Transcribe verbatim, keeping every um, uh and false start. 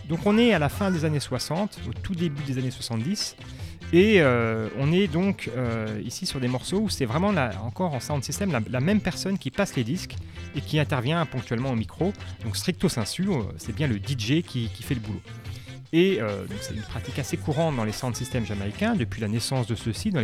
Donc on est à la fin des années soixante, au tout début des années soixante-dix, et euh, on est donc euh, ici sur des morceaux où c'est vraiment la, encore en sound system la, la même personne qui passe les disques et qui intervient ponctuellement au micro. Donc stricto sensu, euh, c'est bien le D J qui, qui fait le boulot. Et euh, donc c'est une pratique assez courante dans les sound systems jamaïcains depuis la naissance de ceux-ci, dans